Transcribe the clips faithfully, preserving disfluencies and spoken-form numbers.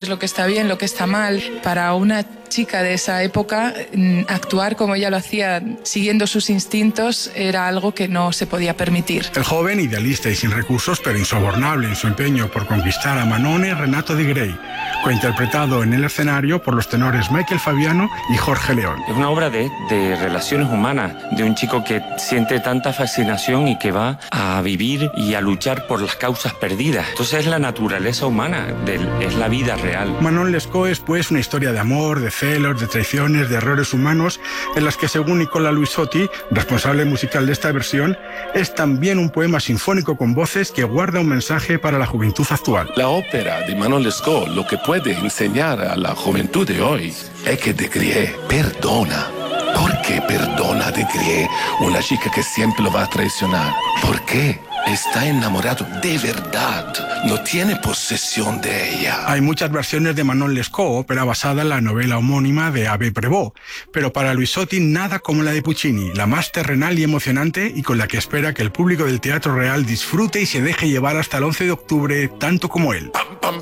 lo que está bien, lo que está mal. Para una chica de esa época, actuar como ella lo hacía, siguiendo sus instintos, era algo que no se podía permitir. El joven, idealista y sin recursos, pero insobornable en su empeño por conquistar a Manon, es Renato Di Grey, cointerpretado en el escenario por los tenores Michael Fabiano y Jorge León. Es una obra de, de relaciones humanas, de un chico que siente tanta fascinación y que va a vivir y a luchar por las causas perdidas. Entonces es la naturaleza humana, del, es la vida real. Manon Lescaut es pues una historia de amor, de celos, de traiciones, de errores humanos, en las que, según Nicola Luisotti, responsable musical de esta versión, es también un poema sinfónico con voces que guarda un mensaje para la juventud actual. La ópera de Manon Lescaut lo que puede enseñar a la juventud de hoy es que De Grieux perdona. ¿Por qué perdona De Grieux, una chica que siempre lo va a traicionar? ¿Por qué? Está enamorado de verdad, no tiene posesión de ella. Hay muchas versiones de Manon Lescaut, ópera basada en la novela homónima de Abbé Prévost, pero para Luisotti nada como la de Puccini, la más terrenal y emocionante, y con la que espera que el público del Teatro Real disfrute y se deje llevar hasta el once de octubre, tanto como él.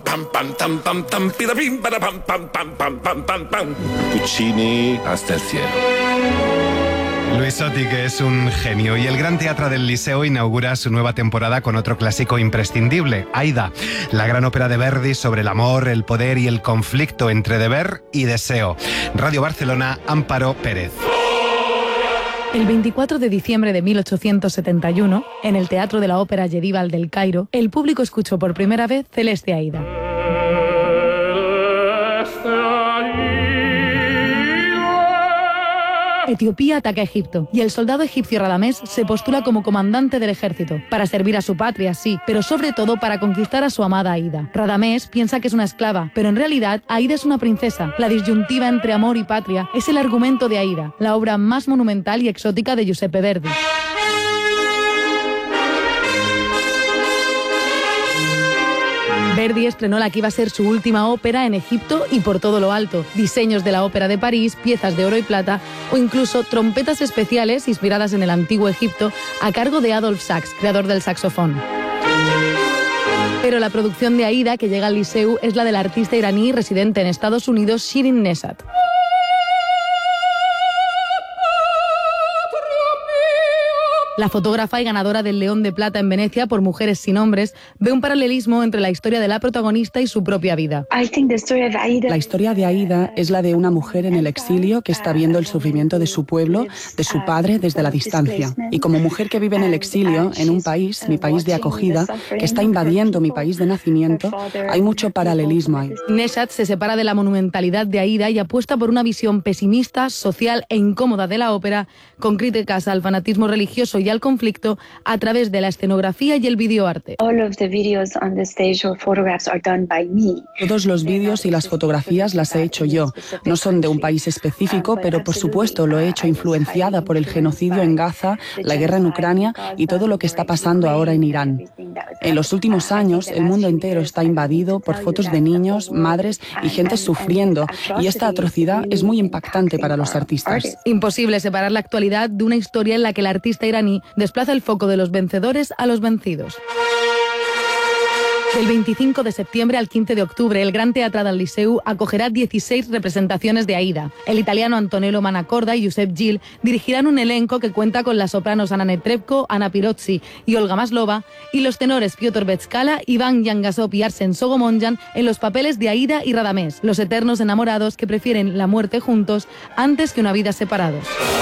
Puccini hasta el cielo. Luisotti, que es un genio, y el Gran Teatro del Liceo inaugura su nueva temporada con otro clásico imprescindible, Aida, la gran ópera de Verdi sobre el amor, el poder y el conflicto entre deber y deseo. Radio Barcelona, Amparo Pérez. El veinticuatro de diciembre de mil ochocientos setenta y uno, en el Teatro de la Ópera Yedival del Cairo, el público escuchó por primera vez Celeste Aida. Etiopía ataca a Egipto y el soldado egipcio Radamés se postula como comandante del ejército, para servir a su patria, sí, pero sobre todo para conquistar a su amada Aida. Radamés piensa que es una esclava, pero en realidad Aida es una princesa. La disyuntiva entre amor y patria es el argumento de Aida, la obra más monumental y exótica de Giuseppe Verdi. Verdi estrenó la que iba a ser su última ópera en Egipto y por todo lo alto. Diseños de la Ópera de París, piezas de oro y plata o incluso trompetas especiales inspiradas en el antiguo Egipto a cargo de Adolphe Sax, creador del saxofón. Pero la producción de Aida que llega al Liceu es la del artista iraní residente en Estados Unidos, Shirin Neshat. La fotógrafa y ganadora del León de Plata en Venecia por Mujeres sin Hombres ve un paralelismo entre la historia de la protagonista y su propia vida. La historia de Aida es la de una mujer en el exilio que está viendo el sufrimiento de su pueblo, de su padre, desde la distancia. Y como mujer que vive en el exilio, en un país, mi país de acogida, que está invadiendo mi país de nacimiento, hay mucho paralelismo ahí. Neshat se separa de la monumentalidad de Aida y apuesta por una visión pesimista, social e incómoda de la ópera, con críticas al fanatismo religioso y al conflicto a través de la escenografía y el videoarte. Todos los vídeos y las fotografías las he hecho yo. No son de un país específico, pero por supuesto lo he hecho influenciada por el genocidio en Gaza, la guerra en Ucrania y todo lo que está pasando ahora en Irán. En los últimos años, el mundo entero está invadido por fotos de niños, madres y gente sufriendo, y esta atrocidad es muy impactante para los artistas. Imposible separar la actualidad de una historia en la que el artista iraní desplaza el foco de los vencedores a los vencidos. Del veinticinco de septiembre al quince de octubre, el Gran Teatro del Liceu acogerá dieciséis representaciones de Aida. El italiano Antonello Manacorda y Josep Gil dirigirán un elenco que cuenta con las sopranos Anna Netrebko, Anna Pirozzi y Olga Maslova, y los tenores Piotr Beczkala, Iván Yangasov y Arsen Sogomonjan en los papeles de Aida y Radamés, los eternos enamorados que prefieren la muerte juntos antes que una vida separados.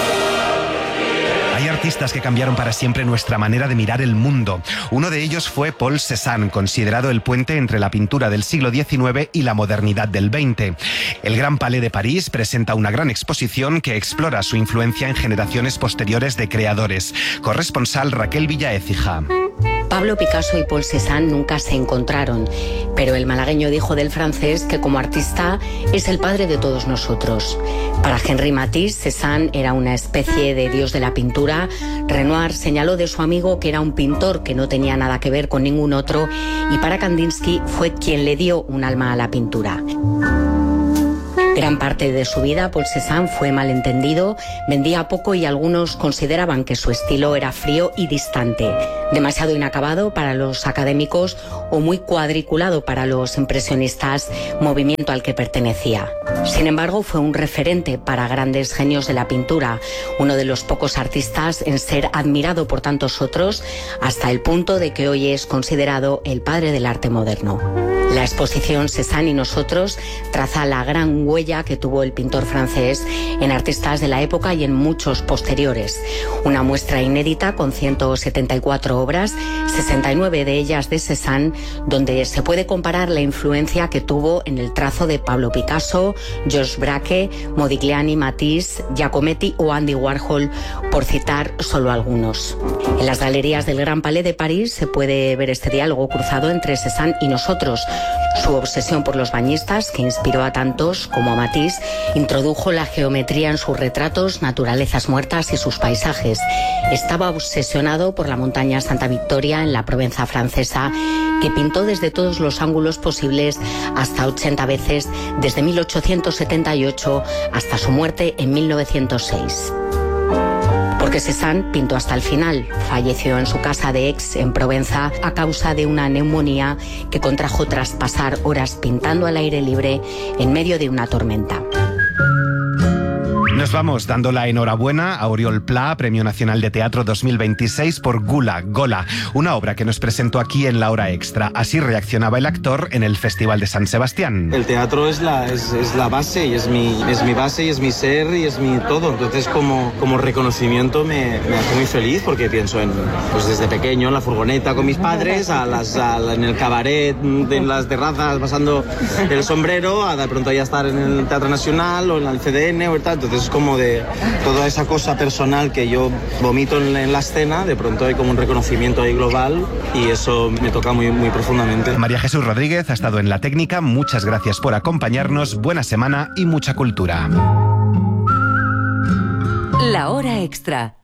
Hay artistas que cambiaron para siempre nuestra manera de mirar el mundo. Uno de ellos fue Paul Cézanne, considerado el puente entre la pintura del siglo diecinueve y la modernidad del veinte. El Gran Palais de París presenta una gran exposición que explora su influencia en generaciones posteriores de creadores. Corresponsal Raquel Villaécija. Pablo Picasso y Paul Cézanne nunca se encontraron, pero el malagueño dijo del francés que como artista es el padre de todos nosotros. Para Henri Matisse, Cézanne era una especie de dios de la pintura. Renoir señaló de su amigo que era un pintor que no tenía nada que ver con ningún otro, y para Kandinsky fue quien le dio un alma a la pintura. Gran parte de su vida, Paul Cézanne fue malentendido, vendía poco y algunos consideraban que su estilo era frío y distante. demasiado inacabado para los académicos o muy cuadriculado para los impresionistas, movimiento al que pertenecía. Sin embargo, fue un referente para grandes genios de la pintura, uno de los pocos artistas en ser admirado por tantos otros, hasta el punto de que hoy es considerado el padre del arte moderno. La exposición Cézanne y nosotros traza la gran huella que tuvo el pintor francés en artistas de la época y en muchos posteriores. Una muestra inédita con ciento setenta y cuatro obras, sesenta y nueve de ellas de Cézanne, donde se puede comparar la influencia que tuvo en el trazo de Pablo Picasso, Georges Braque, Modigliani, Matisse, Giacometti o Andy Warhol, por citar solo algunos. En las galerías del Gran Palais de París se puede ver este diálogo cruzado entre Cézanne y nosotros. Su obsesión por los bañistas, que inspiró a tantos como a Matisse, introdujo la geometría en sus retratos, naturalezas muertas y sus paisajes. Estaba obsesionado por la montaña Santa Victoria en la Provenza francesa, que pintó desde todos los ángulos posibles hasta ochenta veces, desde mil ochocientos setenta y ocho hasta su muerte en mil novecientos seis. Porque Cézanne pintó hasta el final. Falleció en su casa de Aix, en Provenza, a causa de una neumonía que contrajo tras pasar horas pintando al aire libre en medio de una tormenta. Nos vamos dando la enhorabuena a Oriol Pla, Premio Nacional de Teatro dos mil veintiséis por Gula, Gola, una obra que nos presentó aquí en La Hora Extra. Así reaccionaba el actor en el Festival de San Sebastián. El teatro es la, es, es la base, y es mi, es mi base, y es mi ser, y es mi todo. Entonces, como, como reconocimiento me, me hace muy feliz, porque pienso en, pues desde pequeño, en la furgoneta con mis padres, a las, a, en el cabaret, en las terrazas, pasando el sombrero, a de pronto ya estar en el Teatro Nacional o en el C D N o tal. Entonces, como de toda esa cosa personal que yo vomito en la, en la escena, de pronto hay como un reconocimiento ahí global, y eso me toca muy, muy profundamente. María Jesús Rodríguez ha estado en la técnica. Muchas gracias por acompañarnos. Buena semana y mucha cultura. La Hora Extra.